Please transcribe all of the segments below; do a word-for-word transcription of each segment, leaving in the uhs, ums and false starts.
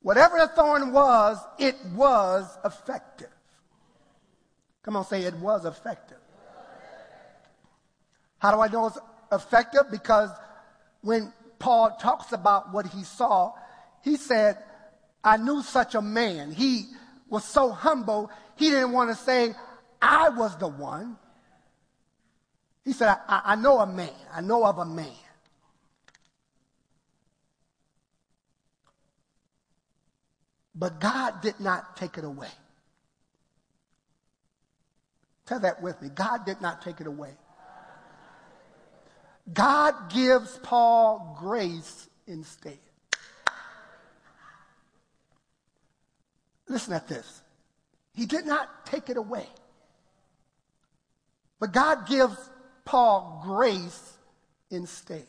Whatever the thorn was, it was effective. Come on, say it was effective. How do I know it's effective? Because when Paul talks about what he saw, he said, I knew such a man. He was so humble, he didn't want to say, I was the one. He said, I, I know a man. I know of a man. But God did not take it away. Tell that with me. God did not take it away. God gives Paul grace instead. Listen at this. He did not take it away. But God gives Paul grace instead.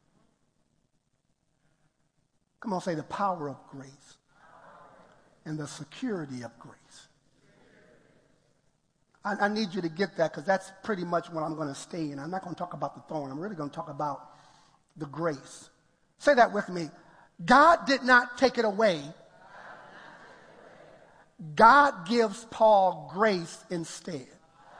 Come on, say the power of grace and the security of grace. I, I need you to get that, because that's pretty much what I'm going to stay in. I'm not going to talk about the thorn. I'm really going to talk about the grace. Say that with me. God did not take it away. God gives Paul grace instead.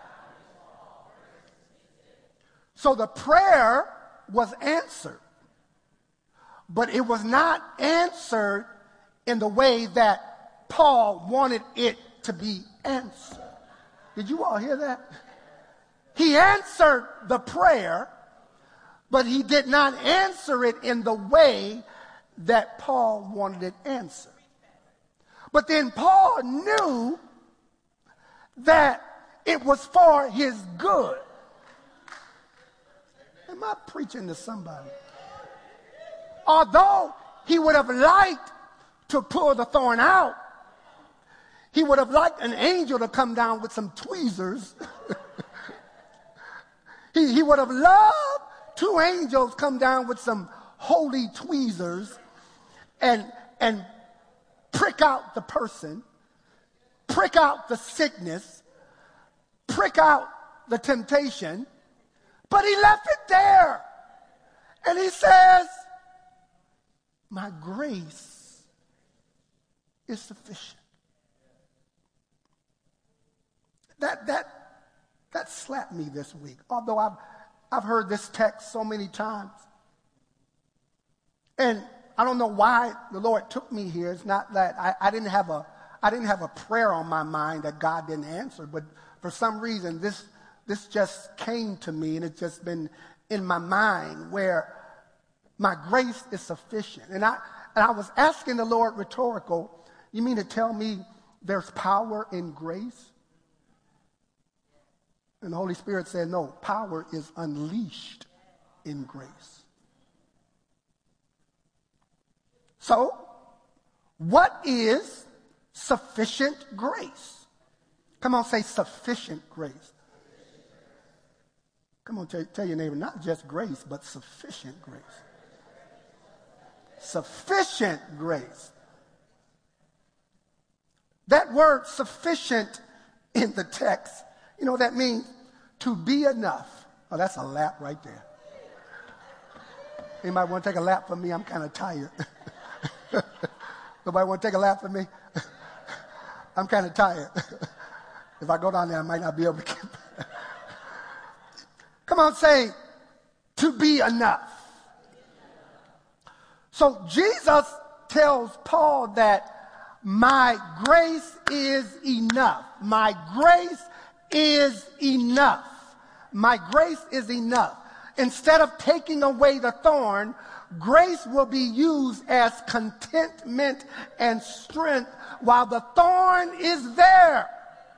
So the prayer was answered, but it was not answered in the way that Paul wanted it to be answered. Did you all hear that? He answered the prayer, but he did not answer it in the way that Paul wanted it answered. But then Paul knew that it was for his good. Am I preaching to somebody? Although he would have liked to pull the thorn out, he would have liked an angel to come down with some tweezers. he, he would have loved two angels come down with some holy tweezers and, and prick out the person, prick out the sickness, prick out the temptation, but he left it there. And he says, my grace is sufficient. That, that, that slapped me this week, although I've, I've heard this text so many times. And I don't know why the Lord took me here. It's not that I, I didn't have a I didn't have a prayer on my mind that God didn't answer, but for some reason this this just came to me, and it's just been in my mind where my grace is sufficient. And I and I was asking the Lord rhetorical, you mean to tell me there's power in grace? And the Holy Spirit said, no, power is unleashed in grace. So, what is sufficient grace? Come on, say sufficient grace. Come on, tell, tell your neighbor, not just grace, but sufficient grace. Sufficient grace. That word sufficient in the text, you know what that means? To be enough. Oh, that's a lap right there. Anybody want to take a lap for me? I'm kind of tired. Nobody want to take a lap for me? I'm kind of tired. If I go down there, I might not be able to keep. Come on, say, to be enough. So Jesus tells Paul that my grace is enough. My grace is enough. My grace is enough. Instead of taking away the thorn, grace will be used as contentment and strength while the thorn is there.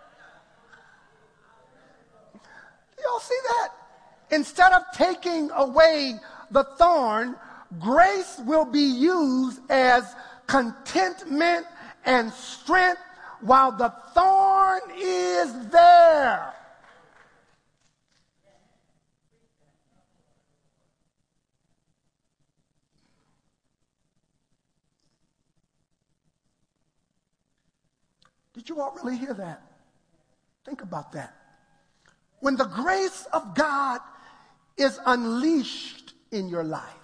Y'all see that? Instead of taking away the thorn, grace will be used as contentment and strength while the thorn is there. Did you all really hear that? Think about that. When the grace of God is unleashed in your life,